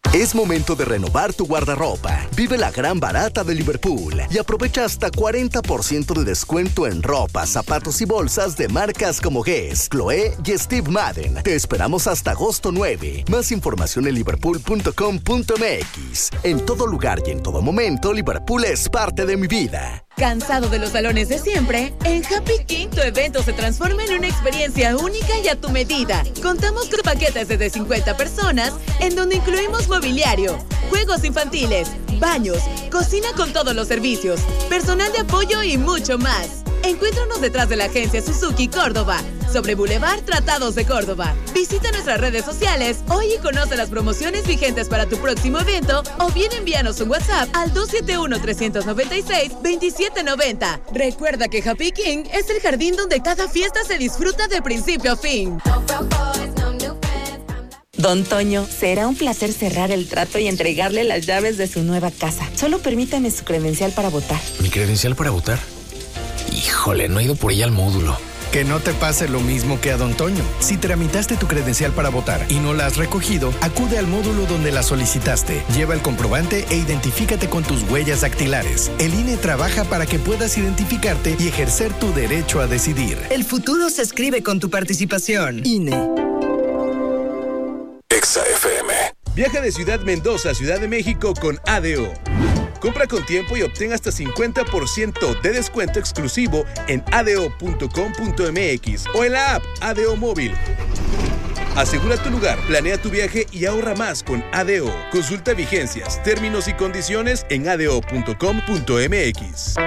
Es momento de renovar tu guardarropa. Vive la gran barata de Liverpool y aprovecha hasta 40% de descuento en ropa, zapatos y bolsas de marcas como Guess, Chloé y Steve Madden. Te esperamos hasta agosto 9. Más información en liverpool.com.mx. En todo lugar y en todo momento, Liverpool es parte de mi vida. ¿Cansado de los salones de siempre? En Happy King tu evento se transforma en una experiencia única y a tu medida. Contamos con paquetes desde 50 personas en donde incluimos mobiliario, juegos infantiles, baños, cocina con todos los servicios, personal de apoyo y mucho más. Encuéntranos detrás de la agencia Suzuki Córdoba, sobre Boulevard Tratados de Córdoba. Visita nuestras redes sociales hoy y conoce las promociones vigentes para tu próximo evento o bien envíanos un WhatsApp al 271-396-2790. Recuerda que Happy King es el jardín donde cada fiesta se disfruta de principio a fin. Don Toño, será un placer cerrar el trato y entregarle las llaves de su nueva casa. Solo permítame su credencial para votar. ¿Mi credencial para votar? Híjole, no he ido por ella al módulo. Que no te pase lo mismo que a Don Toño. Si tramitaste tu credencial para votar y no la has recogido, acude al módulo donde la solicitaste. Lleva el comprobante e identifícate con tus huellas dactilares. El INE trabaja para que puedas identificarte y ejercer tu derecho a decidir. El futuro se escribe con tu participación. INE. Exa FM. Viaja de Ciudad Mendoza a Ciudad de México con ADO. Compra con tiempo y obtén hasta 50% de descuento exclusivo en ado.com.mx o en la app ADO Móvil. Asegura tu lugar, planea tu viaje y ahorra más con ADO. Consulta vigencias, términos y condiciones en ado.com.mx.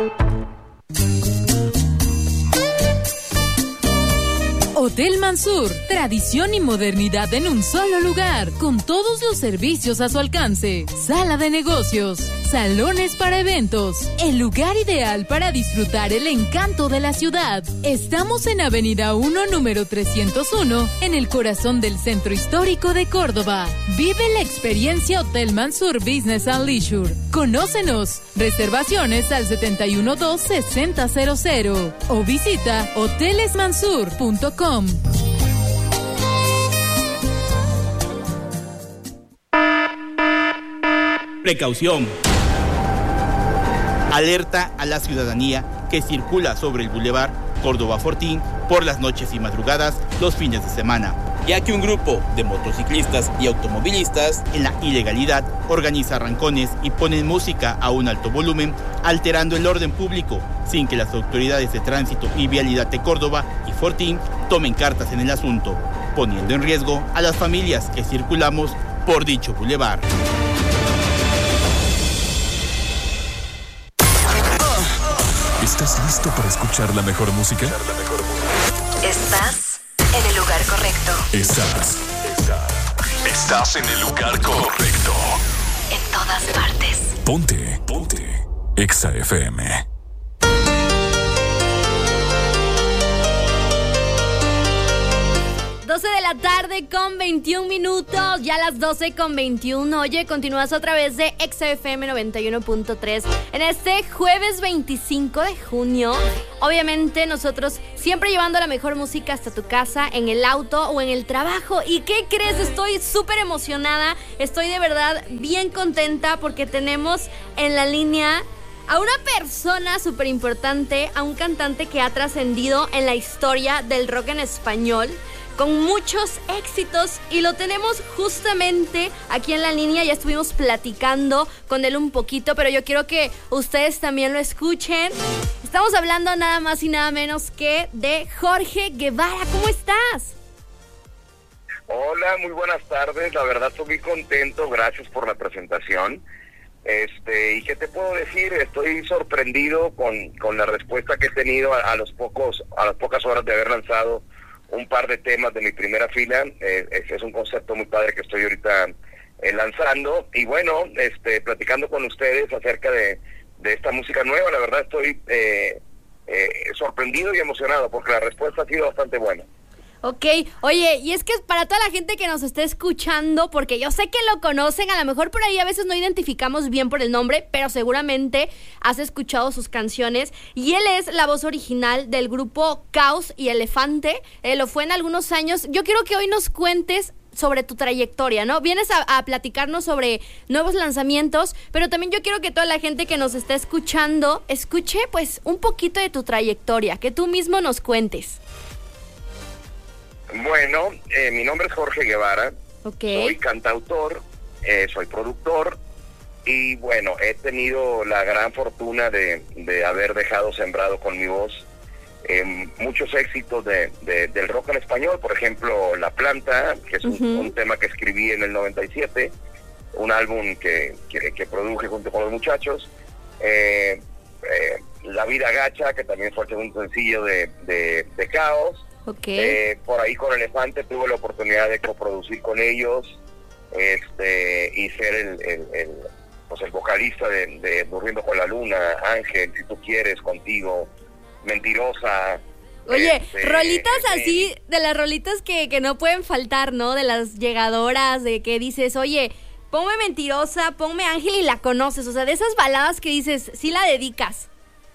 Hotel Mansur, tradición y modernidad en un solo lugar, con todos los servicios a su alcance. Sala de negocios, salones para eventos, el lugar ideal para disfrutar el encanto de la ciudad. Estamos en Avenida 1, número 301, en el corazón del centro histórico de Córdoba. Vive la experiencia Hotel Mansur Business and Leisure. Conócenos. Reservaciones al 712-6000 o visita hotelesmansur.com. Precaución. Alerta a la ciudadanía que circula sobre el Boulevard Córdoba Fortín por las noches y madrugadas los fines de semana, ya que un grupo de motociclistas y automovilistas en la ilegalidad organiza arrancones y ponen música a un alto volumen, alterando el orden público, sin que las autoridades de tránsito y vialidad de Córdoba y Fortín tomen cartas en el asunto, poniendo en riesgo a las familias que circulamos por dicho bulevar. ¿Estás listo para escuchar la mejor música? Estás en el lugar correcto. Estás en el lugar correcto. En todas partes. Ponte. Exa FM. 12 de la tarde con 21 minutos, ya las 12 con 21. Oye, continúas otra vez de Exa FM 91.3 en este jueves 25 de junio. Obviamente nosotros siempre llevando la mejor música hasta tu casa, en el auto o en el trabajo. ¿Y qué crees? Estoy súper emocionada, estoy de verdad bien contenta porque tenemos en la línea a una persona súper importante, a un cantante que ha trascendido en la historia del rock en español, con muchos éxitos, y lo tenemos justamente aquí en la línea. Ya estuvimos platicando con él un poquito, pero yo quiero que ustedes también lo escuchen. Estamos hablando nada más y nada menos que de Jorge Guevara. ¿Cómo estás? Hola, muy buenas tardes. La verdad estoy muy contento, gracias por la presentación. ¿Y qué te puedo decir? Estoy sorprendido con la respuesta que he tenido a las pocas horas de haber lanzado un par de temas de mi primera fila. Es un concepto muy padre que estoy ahorita lanzando, y bueno, platicando con ustedes acerca de esta música nueva. La verdad estoy sorprendido y emocionado porque la respuesta ha sido bastante buena. Ok, oye, y es que para toda la gente que nos esté escuchando, porque yo sé que lo conocen, a lo mejor por ahí a veces no identificamos bien por el nombre, pero seguramente has escuchado sus canciones, y él es la voz original del grupo Caos y Elefante, lo fue en algunos años. Yo quiero que hoy nos cuentes sobre tu trayectoria, ¿no? Vienes a platicarnos sobre nuevos lanzamientos, pero también yo quiero que toda la gente que nos está escuchando escuche pues un poquito de tu trayectoria, que tú mismo nos cuentes. Bueno, mi nombre es Jorge Guevara, soy cantautor, soy productor y bueno, he tenido la gran fortuna de haber dejado sembrado con mi voz muchos éxitos del rock en español, por ejemplo, La Planta, que es un tema que escribí en el 97, un álbum que produje junto con los muchachos, La Vida Gacha, que también fue el segundo sencillo de Caos. Por ahí con Elefante tuve la oportunidad de coproducir con ellos y ser el vocalista de Durmiendo con la Luna, Ángel, Si Tú Quieres, Contigo, Mentirosa. Oye, rolitas así, de las rolitas que no pueden faltar, ¿no? De las llegadoras, de que dices, oye, ponme Mentirosa, ponme Ángel y la conoces. O sea, de esas baladas que dices, sí la dedicas.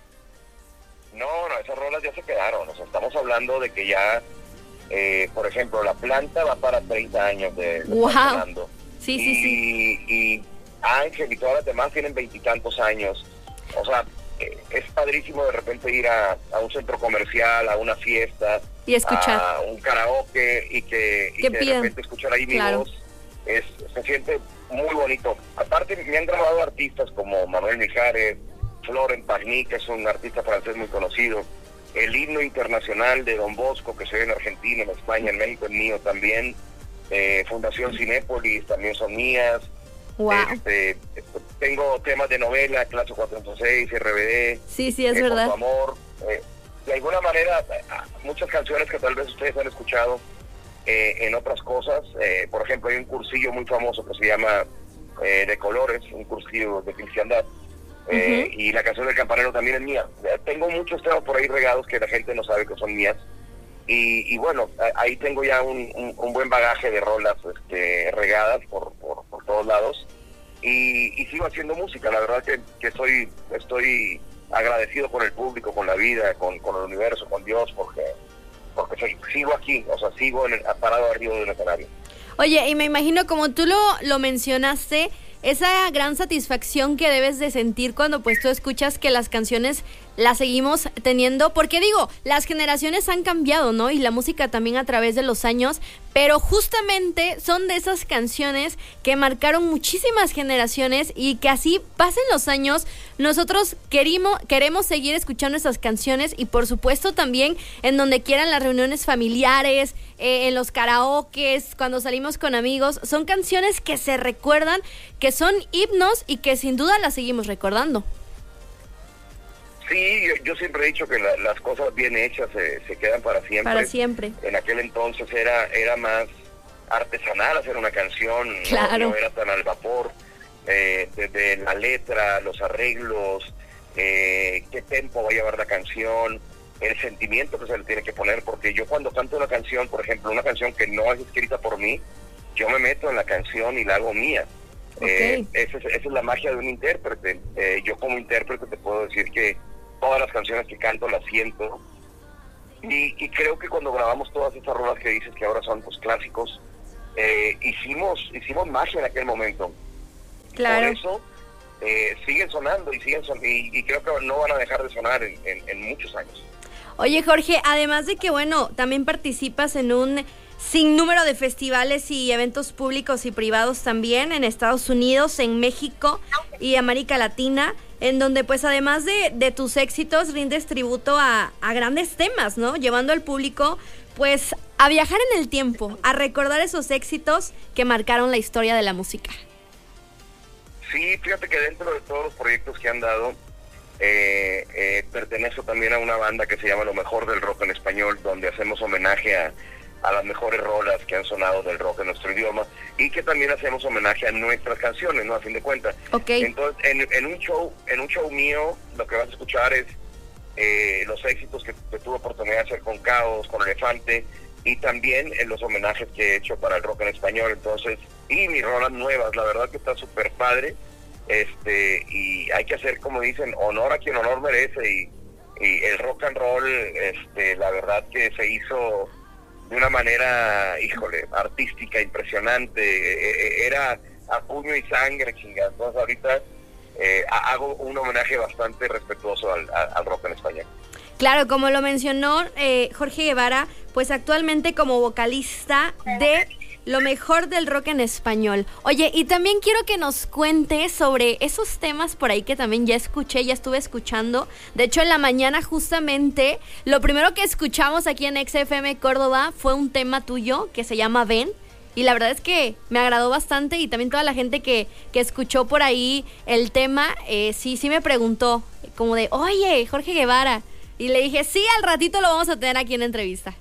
No, esas rolas ya se quedaron. O sea, estamos hablando de que ya, por ejemplo, La Planta va para 30 años de ¡wow! Sí. Y Ángel y todas las demás tienen 20 y tantos años. O sea, es padrísimo de repente ir a un centro comercial, a una fiesta, y escuchar, a un karaoke y que de repente escuchar ahí mi voz. Se siente muy bonito. Aparte, me han grabado artistas como Manuel Mijares, Florent Pagny, que es un artista francés muy conocido, el himno internacional de Don Bosco, que se ve en Argentina, en España, en México, es mío también, Fundación Cinépolis también son mías. Wow. Tengo temas de novela, Clase 406, RBD. Sí, es verdad. Por tu amor. De alguna manera, muchas canciones que tal vez ustedes han escuchado en otras cosas. Por ejemplo, hay un cursillo muy famoso que se llama De Colores, un cursillo de cristiandad. Y la canción del campanero también es mía. Tengo muchos temas por ahí regados que la gente no sabe que son mías. Y bueno, ahí tengo ya un buen bagaje de rolas regadas por todos lados. Y sigo haciendo música. La verdad que estoy agradecido con el público, con la vida, con el universo, con Dios, porque sigo aquí, o sea, sigo parado arriba de un escenario. Oye, y me imagino, como tú lo mencionaste, esa gran satisfacción que debes de sentir cuando pues tú escuchas que las canciones las seguimos teniendo, porque digo, las generaciones han cambiado, ¿no? Y la música también a través de los años, pero justamente son de esas canciones que marcaron muchísimas generaciones y que así pasen los años, nosotros queremos seguir escuchando esas canciones y por supuesto también en donde quieran las reuniones familiares, en los karaokes, cuando salimos con amigos, son canciones que se recuerdan, que son himnos y que sin duda las seguimos recordando. Sí, yo siempre he dicho que las cosas bien hechas se quedan para siempre. Para siempre. En aquel entonces era más artesanal hacer una canción, claro. No era tan al vapor, desde la letra, los arreglos, qué tempo va a llevar la canción, el sentimiento que se le tiene que poner, porque yo cuando canto una canción, por ejemplo, una canción que no es escrita por mí, yo me meto en la canción y la hago mía. Esa es la magia de un intérprete. Yo como intérprete te puedo decir que todas las canciones que canto las siento y creo que cuando grabamos todas esas rolas que dices que ahora son pues clásicos, hicimos magia en aquel momento. Claro. Por eso siguen sonando y creo que no van a dejar de sonar en muchos años. Oye, Jorge, además de que bueno, también participas en un sinnúmero de festivales y eventos públicos y privados también en Estados Unidos, en México y América Latina, en donde pues además de tus éxitos rindes tributo a grandes temas, ¿no? Llevando al público pues a viajar en el tiempo, a recordar esos éxitos que marcaron la historia de la música. Sí, fíjate que dentro de todos los proyectos que han dado, pertenezco también a una banda que se llama Lo Mejor del Rock en Español, donde hacemos homenaje a las mejores rolas que han sonado del rock en nuestro idioma y que también hacemos homenaje a nuestras canciones, ¿no? A fin de cuentas. Entonces, en un show mío, lo que vas a escuchar es los éxitos que tuve oportunidad de hacer con Caos, con Elefante, y también en los homenajes que he hecho para el rock en español. Entonces, y mis rolas nuevas, la verdad que está súper padre, y hay que hacer, como dicen, honor a quien honor merece, y el rock and roll, la verdad que se hizo de una manera, híjole, artística, impresionante. Era a puño y sangre, chingada. Entonces ahorita hago un homenaje bastante respetuoso al rock en español. Claro, como lo mencionó Jorge Guevara, pues actualmente como vocalista de lo mejor del rock en español. Oye, y también quiero que nos cuentes sobre esos temas por ahí que también ya estuve escuchando. De hecho, en la mañana justamente, lo primero que escuchamos aquí en XFM Córdoba fue un tema tuyo que se llama Ven. Y la verdad es que me agradó bastante y también toda la gente que escuchó por ahí el tema, sí me preguntó como de, oye, Jorge Guevara. Y le dije, sí, al ratito lo vamos a tener aquí en entrevista.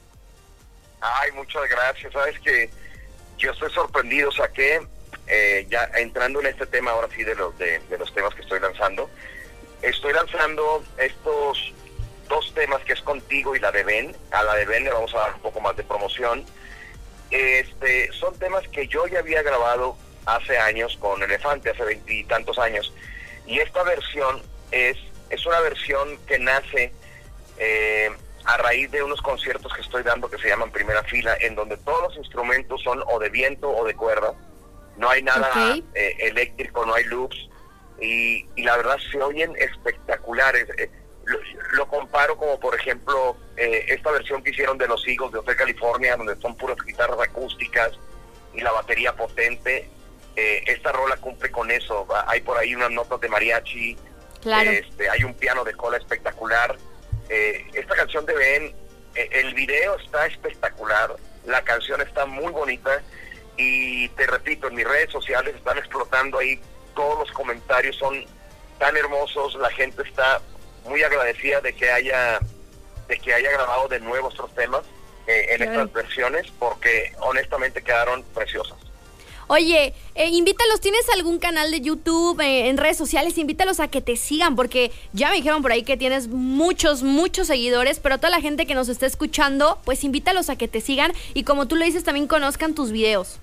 Ay, muchas gracias. Sabes que yo estoy sorprendido. Saqué, ya entrando en este tema ahora sí de los temas que estoy lanzando. Estoy lanzando estos 2 temas que es Contigo y la de Ben. A la de Ben le vamos a dar un poco más de promoción. Son temas que yo ya había grabado hace años con Elefante, hace 20 y tantos años. Y esta versión es una versión que nace a raíz de unos conciertos que estoy dando que se llaman Primera Fila, en donde todos los instrumentos son o de viento o de cuerda. No hay nada eléctrico, no hay loops. Y la verdad se oyen espectaculares. Lo comparo como, por ejemplo, esta versión que hicieron de Los Eagles de Hotel California, donde son puras guitarras acústicas y la batería potente. Esta rola cumple con eso. Hay por ahí unas notas de mariachi. Claro. Hay un piano de cola espectacular. Esta canción de Ben, el video está espectacular, la canción está muy bonita y te repito, en mis redes sociales están explotando ahí, todos los comentarios son tan hermosos, la gente está muy agradecida de que haya grabado de nuevo estos temas en estas versiones, porque honestamente quedaron preciosas. Oye, invítalos, ¿tienes algún canal de YouTube, en redes sociales? Invítalos a que te sigan, porque ya me dijeron por ahí que tienes muchos seguidores, pero toda la gente que nos está escuchando, pues invítalos a que te sigan y como tú lo dices, también conozcan tus videos.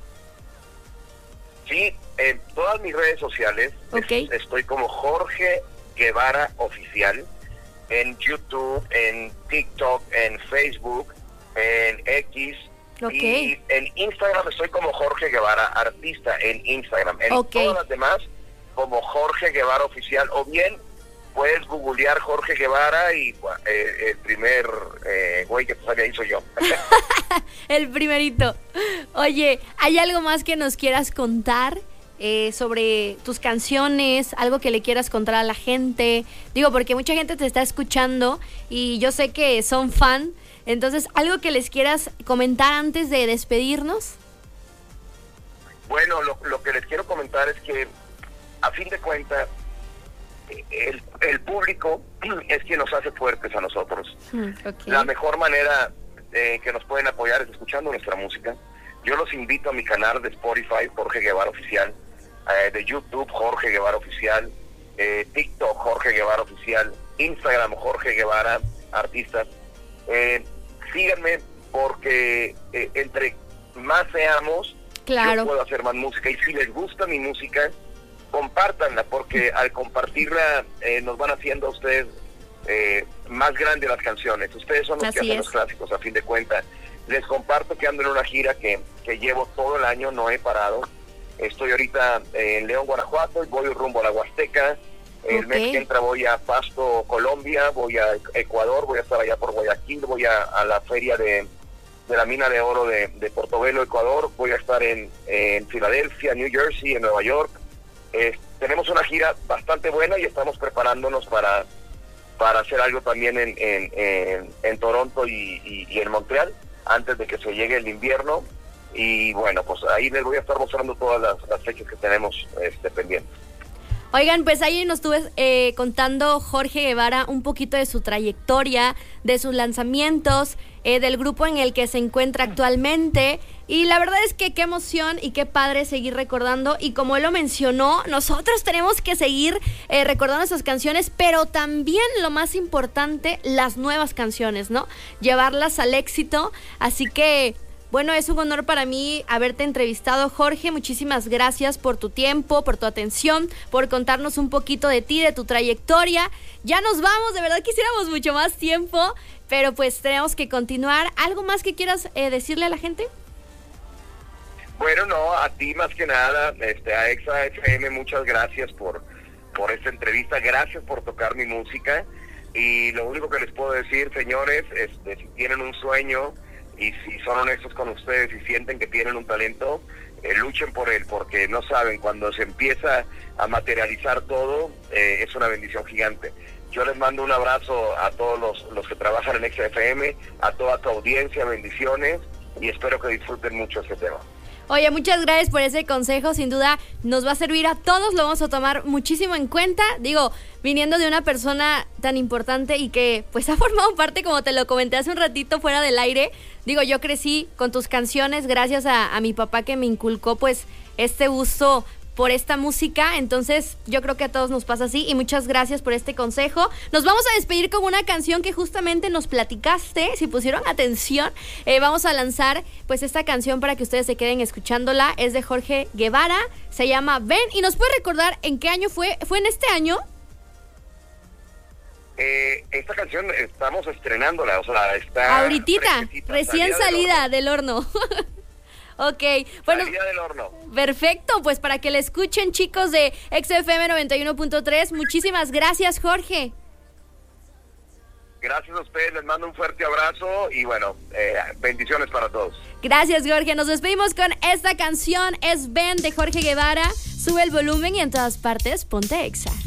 Sí, en todas mis redes sociales estoy como Jorge Guevara Oficial, en YouTube, en TikTok, en Facebook, en X. Y en Instagram estoy como Jorge Guevara Artista, en Instagram. En todas las demás, como Jorge Guevara Oficial. O bien, puedes googlear Jorge Guevara y el primer güey que te sale ahí soy yo. El primerito. Oye, ¿hay algo más que nos quieras contar sobre tus canciones? ¿Algo que le quieras contar a la gente? Digo, porque mucha gente te está escuchando y yo sé que son fan. Entonces, ¿algo que les quieras comentar antes de despedirnos? Bueno, lo que les quiero comentar es que, a fin de cuentas, el público es quien nos hace fuertes a nosotros. La mejor manera que nos pueden apoyar es escuchando nuestra música. Yo los invito a mi canal de Spotify, Jorge Guevara Oficial, de YouTube, Jorge Guevara Oficial, TikTok, Jorge Guevara Oficial, Instagram, Jorge Guevara Artista. Síganme porque entre más seamos, yo puedo hacer más música. Y si les gusta mi música, compártanla, porque al compartirla nos van haciendo a ustedes más grandes las canciones. Ustedes son los que hacen los clásicos, a fin de cuentas. Les comparto que ando en una gira que llevo todo el año, no he parado. Estoy ahorita en León, Guanajuato, y voy rumbo a la Huasteca. El mes que entra voy a Pasto, Colombia, voy a Ecuador, voy a estar allá por Guayaquil, voy a la feria de la mina de oro de Portobelo, Ecuador, voy a estar en Filadelfia, New Jersey, en Nueva York. Tenemos una gira bastante buena y estamos preparándonos para hacer algo también en Toronto y en Montreal, antes de que se llegue el invierno. Y bueno, pues ahí les voy a estar mostrando todas las fechas que tenemos pendientes. Oigan, pues ahí nos estuve contando Jorge Guevara un poquito de su trayectoria, de sus lanzamientos, del grupo en el que se encuentra actualmente. Y la verdad es que qué emoción y qué padre seguir recordando. Y como él lo mencionó, nosotros tenemos que seguir recordando esas canciones, pero también lo más importante, las nuevas canciones, ¿no? Llevarlas al éxito. Así que bueno, es un honor para mí haberte entrevistado, Jorge. Muchísimas gracias por tu tiempo, por tu atención, por contarnos un poquito de ti, de tu trayectoria. Ya nos vamos, de verdad quisiéramos mucho más tiempo, pero pues tenemos que continuar. ¿Algo más que quieras decirle a la gente? Bueno, no, a ti más que nada, a Exa FM, muchas gracias por esta entrevista, gracias por tocar mi música, y lo único que les puedo decir, señores, si tienen un sueño y si son honestos con ustedes y sienten que tienen un talento, luchen por él, porque no saben, cuando se empieza a materializar todo, es una bendición gigante. Yo les mando un abrazo a todos los que trabajan en Exa FM, a toda tu audiencia, bendiciones, y espero que disfruten mucho este tema. Oye, muchas gracias por ese consejo, sin duda nos va a servir a todos, lo vamos a tomar muchísimo en cuenta, digo, viniendo de una persona tan importante y que pues ha formado parte, como te lo comenté hace un ratito fuera del aire, digo, yo crecí con tus canciones gracias a mi papá que me inculcó pues este gusto por esta música, entonces yo creo que a todos nos pasa así y muchas gracias por este consejo. Nos vamos a despedir con una canción que justamente nos platicaste, si pusieron atención, vamos a lanzar pues esta canción para que ustedes se queden escuchándola, es de Jorge Guevara, se llama Ven, y nos puede recordar en qué año fue en este año. Esta canción estamos estrenándola, o sea, está ahorita, recién salida del horno. Ok, bueno, del horno. Perfecto, pues para que la escuchen, chicos de XFM 91.3, muchísimas gracias, Jorge. Gracias a ustedes, les mando un fuerte abrazo y bueno, bendiciones para todos. Gracias, Jorge, nos despedimos con esta canción, es Ven de Jorge Guevara, sube el volumen y en todas partes ponte Exa.